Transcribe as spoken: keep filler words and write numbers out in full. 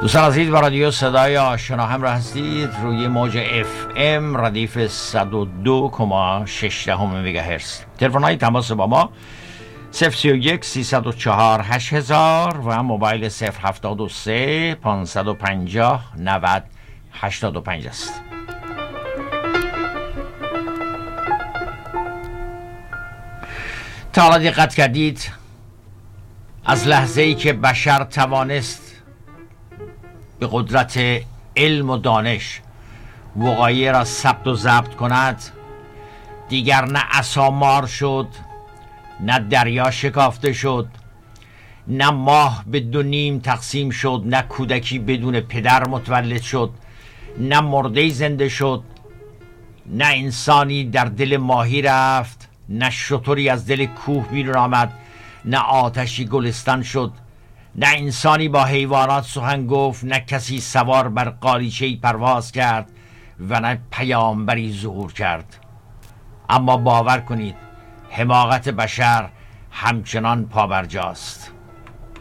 دوستان عزیز، با رادیو صدای آشنا همراه هستید روی موج اف ام ردیف صد و دو و شش مگاهرتز. تلفن های تماس با ما صفر سی و یک سیصد و چهار هشت هزار و موبایل صفر هفتاد و سه پانصد و پنجاه نود هشتاد و پنج است. تا حالا دقت کردید از لحظه ای که بشر توانست به قدرت علم و دانش وقایع را ثبت و ضبط کند، دیگر نه عصامار شد، نه دریا شکافته شد، نه ماه به دو نیم تقسیم شد، نه کودکی بدون پدر متولد شد، نه مرده زنده شد، نه انسانی در دل ماهی رفت، نه شتری از دل کوه بیرون آمد، نه آتشی گلستان شد، نه انسانی با حیوانات سخن گفت، نه کسی سوار بر قالیچه‌ای پرواز کرد و نه پیامبری ظهور کرد. اما باور کنید حماقت بشر همچنان پابرجاست.